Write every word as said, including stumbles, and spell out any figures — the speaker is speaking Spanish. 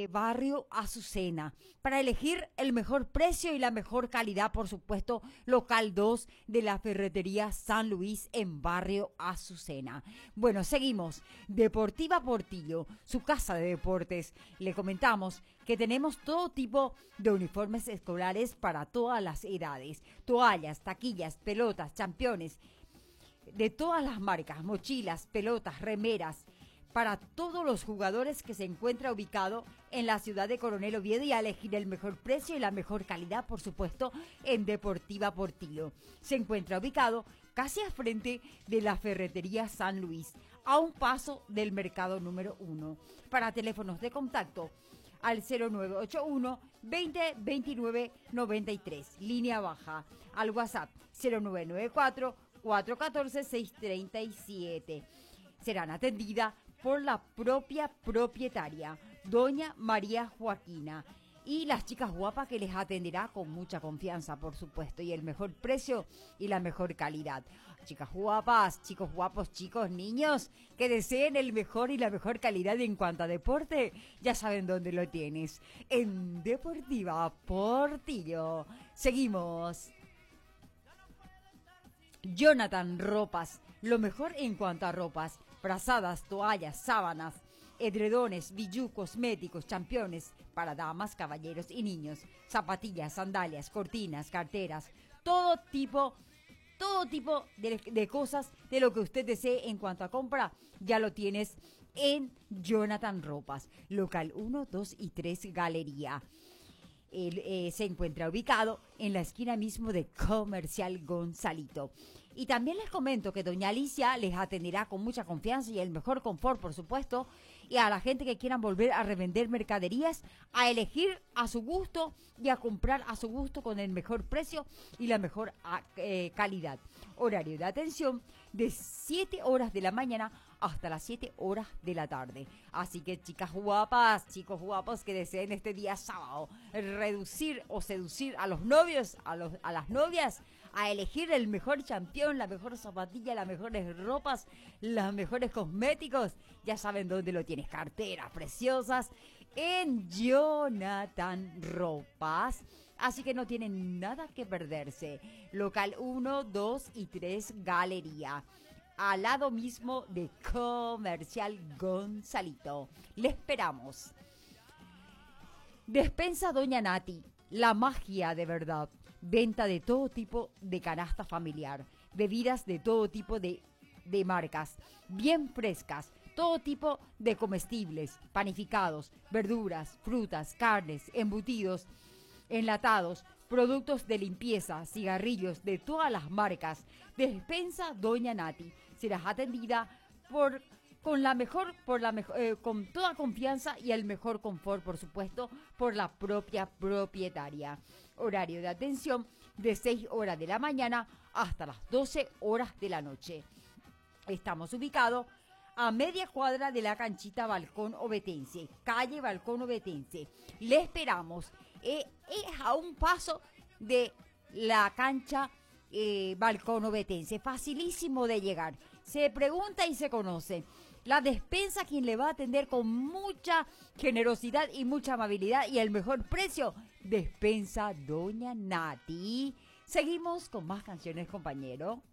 eh, Barrio Azucena, para elegir el mejor precio y la mejor calidad, por supuesto, local dos de la Ferretería San Luis en Barrio Azucena. Bueno, seguimos. Deportiva Portillo, su casa de deportes. Le comentamos que tenemos todo tipo de uniformes escolares para todas las edades. Toallas, taquillas, pelotas, championes, de todas las marcas, mochilas, pelotas, remeras, para todos los jugadores, que se encuentra ubicado en la ciudad de Coronel Oviedo, y a elegir el mejor precio y la mejor calidad, por supuesto, en Deportiva Portillo. Se encuentra ubicado casi al frente de la Ferretería San Luis, a un paso del mercado número uno. Para teléfonos de contacto, al cero nueve ocho uno, veinte, veintinueve, noventa y tres, línea baja, al WhatsApp cero nueve nueve cuatro, cuatro uno cuatro, seis tres siete. Serán atendidas por la propia propietaria, doña María Joaquina, y las chicas guapas, que les atenderá con mucha confianza, por supuesto, y el mejor precio y la mejor calidad. Chicas guapas, chicos guapos, chicos, niños, que deseen el mejor y la mejor calidad en cuanto a deporte, ya saben dónde lo tienes, en Deportiva Portillo. Seguimos. Jonathan Ropas, lo mejor en cuanto a ropas, brazadas, toallas, sábanas, edredones, bijú, cosméticos, championes para damas, caballeros y niños, zapatillas, sandalias, cortinas, carteras, todo tipo, todo tipo de, de cosas, de lo que usted desee en cuanto a compra, ya lo tienes en Jonathan Ropas, local uno, dos y tres Galería. Él, eh, se encuentra ubicado en la esquina mismo de Comercial Gonzalito. Y también les comento que doña Alicia les atenderá con mucha confianza y el mejor confort, por supuesto, y a la gente que quieran volver a revender mercaderías, a elegir a su gusto y a comprar a su gusto con el mejor precio y la mejor eh, calidad. Horario de atención de siete horas de la mañana hasta las siete horas de la tarde. Así que, chicas guapas, chicos guapos que deseen este día sábado reducir o seducir a los novios, a, los, a las novias, a elegir el mejor champión, la mejor zapatilla, las mejores ropas, los mejores cosméticos, ya saben dónde lo tienes. Carteras preciosas en Jonathan Ropas. Así que no tienen nada que perderse. Local uno, dos y tres Galería, al lado mismo de Comercial Gonzalito. Le esperamos. Despensa Doña Nati, la magia de verdad. Venta de todo tipo de canasta familiar. Bebidas de todo tipo de, de marcas, bien frescas. Todo tipo de comestibles, panificados, verduras, frutas, carnes, embutidos, enlatados, productos de limpieza, cigarrillos de todas las marcas. Despensa Doña Nati. Serás atendida por con la mejor, por la mejor, eh, con toda confianza y el mejor confort, por supuesto, por la propia propietaria. Horario de atención de seis horas de la mañana hasta las doce horas de la noche. Estamos ubicados a media cuadra de la canchita Balcón Ovetense, calle Balcón Ovetense. Le esperamos. Eh, es a un paso de la cancha eh, Balcón Ovetense. Facilísimo de llegar. Se pregunta y se conoce. La despensa, quien le va a atender con mucha generosidad y mucha amabilidad y el mejor precio. Despensa Doña Nati. Seguimos con más canciones, compañero.